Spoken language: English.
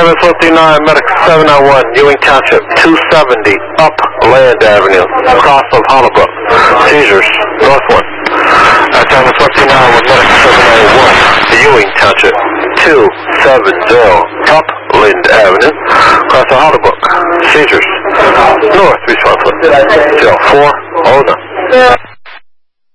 Travis 59, Medic 791, Ewing Township, 270 up Land Avenue, across of Hollowbrook. Seizures, northward. Travis 59 with Medic 791, Ewing Township, 270 up Land Avenue, across of Hollowbrook. Seizures, north, responsible. 0409.